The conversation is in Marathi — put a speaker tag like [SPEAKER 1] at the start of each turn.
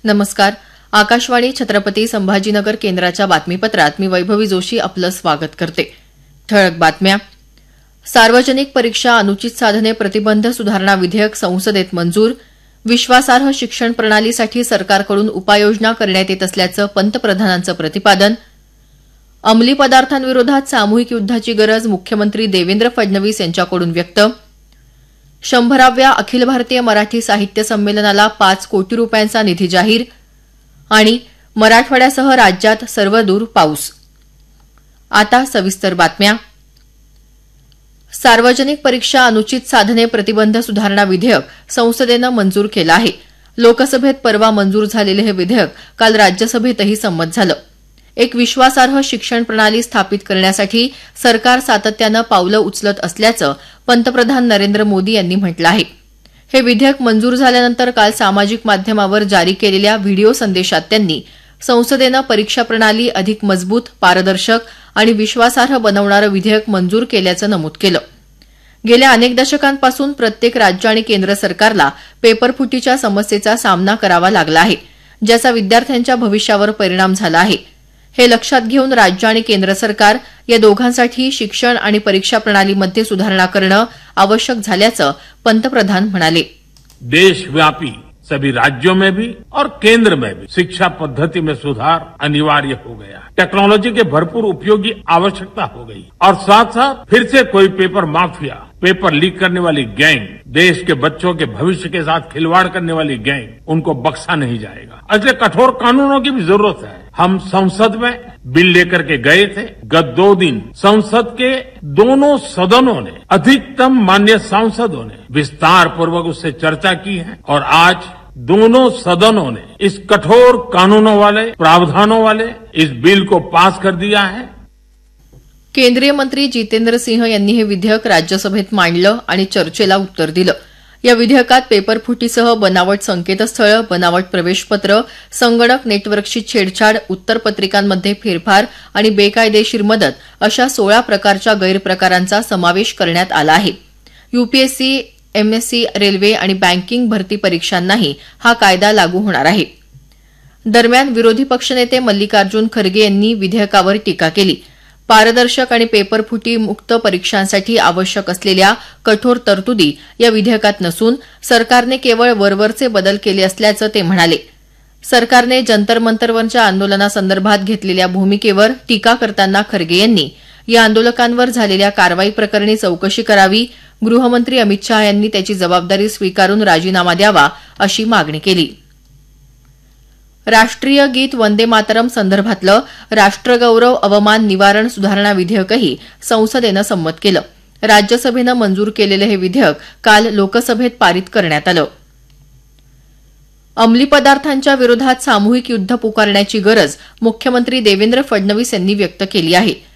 [SPEAKER 1] नमस्कार. आकाशवाणी छत्रपती संभाजीनगर केंद्राच्या बातमीपत्रात मी वैभवी जोशी आपलं स्वागत करते. ठळक बातम्या. सार्वजनिक परीक्षा अनुचित साधने प्रतिबंध सुधारणा विधेयक संसदेत मंजूर. विश्वासार्ह शिक्षण प्रणालीसाठी सरकारकडून उपाययोजना करण्यात येत असल्याचं पंतप्रधानांचं प्रतिपादन. अंमली पदार्थांविरोधात सामूहिक युद्धाची गरज मुख्यमंत्री देवेंद्र फडणवीस यांच्याकडून व्यक्त. 100व्या अखिल भारतीय मराठी साहित्य संमेलनाला 5 कोटी रुपयांचा निधी जाहीर. आणि मराठवाड्यासह राज्यात सर्वदूर पाऊस. आता सविस्तर बातम्या. सार्वजनिक परीक्षा अनुचित साधने प्रतिबंध सुधारणा विधेयक संसदेनं मंजूर केलं आहे. लोकसभेत परवा मंजूर झालेलं हे विधेयक काल राज्यसभेतही संमत झालं. एक विश्वासार्ह शिक्षण प्रणाली स्थापित करण्यासाठी सरकार सातत्यानं पावलं उचलत असल्याचं पंतप्रधान नरेंद्र मोदी यांनी म्हटलं आहे. हे विधेयक मंजूर झाल्यानंतर काल सामाजिक माध्यमावर जारी केलेल्या व्हिडिओ संदेशात त्यांनी संसदेनं परीक्षा प्रणाली अधिक मजबूत, पारदर्शक आणि विश्वासार्ह बनवणारं विधेयक मंजूर केल्याचं नमूद केलं. गेल्या अनेक दशकांपासून प्रत्येक राज्य आणि केंद्र सरकारला पेपरफुटीच्या समस्येचा सामना करावा लागला आहे, ज्याचा विद्यार्थ्यांच्या भविष्यावर परिणाम झाला आहे. हे लक्षात घेऊन राज्य आणि केंद्र सरकार या दोघांसाठी शिक्षण आणि परीक्षा प्रणालीमध्ये सुधारणा करणं आवश्यक झाल्याचं पंतप्रधान म्हणाले.
[SPEAKER 2] देशव्यापी सभी राज्यों में भी और केंद्र में भी शिक्षा पद्धति में सुधार अनिवार्य हो गया. टेक्नोलॉजी के भरपूर उपयोग की आवश्यकता हो गई और साथ साथ फिर से कोई पेपर माफिया, पेपर लीक करने वाली गैंग, देश के बच्चों के भविष्य के साथ खिलवाड़ करने वाली गैंग, उनको बख्शा नहीं जाएगा. इसलिए कठोर कानूनों की भी जरूरत है. हम संसद में बिल लेकर के गए थे. गत 2 दिन संसद के दोनों सदनों ने, अधिकतम माननीय सांसदों ने विस्तार पूर्वक उससे चर्चा की है और आज दोनों सदनों ने इस कठोर कानूनों वाले, प्रावधानों वाले इस बिल को पास कर दिया है.
[SPEAKER 1] केंद्रीय मंत्री जितेंद्र सिंह यांनी हे विधेयक राज्यसभेत मांडलं आणि चर्चेला उत्तर दिलं. या विधेयकात पेपरफुटीसह बनावट संकेतस्थळं, बनावट प्रवेशपत्र, संगणक नेटवर्कशी छेडछाड, उत्तरपत्रिकांमध्ये फेरफार आणि बेकायदेशीर मदत अशा 16 प्रकारच्या गैरप्रकारांचा समावेश करण्यात आला आहे. यूपीएससी, एमएससी, रेल्वे आणि बँकिंग भरती परीक्षांनाही हा कायदा लागू होणार आहे. दरम्यान विरोधी पक्षनेते मल्लिकार्जुन खरगे यांनी विधेयकावर टीका केली. पारदर्शक आणि पेपरफुटी मुक्त परीक्षांसाठी आवश्यक असलेल्या कठोर तरतुदी या विधेयकात नसून सरकारने केवळ वरवरचे बदल केले असल्याचं ते म्हणाले. सरकारने जंतर मंतरवरच्या आंदोलनासंदर्भात घेतलेल्या भूमिकेवर टीका करताना खरगे यांनी या आंदोलकांवर झालेल्या कारवाई प्रकरणी चौकशी करावी, गृहमंत्री अमित शहा यांनी त्याची जबाबदारी स्वीकारून राजीनामा द्यावा अशी मागणी केली. राष्ट्रीय गीत वंदे मातरम संदर्भातलं राष्ट्रगौरव अवमान निवारण सुधारणा विधेयकही संसदेनं संमत केलं. राज्यसभेनं मंजूर केलेलं हे विधेयक काल लोकसभेत पारित करण्यात आलं. अंमली पदार्थांच्या विरोधात सामूहिक युद्ध पुकारण्याची गरज मुख्यमंत्री देवेंद्र फडणवीस यांनी व्यक्त केली आहे.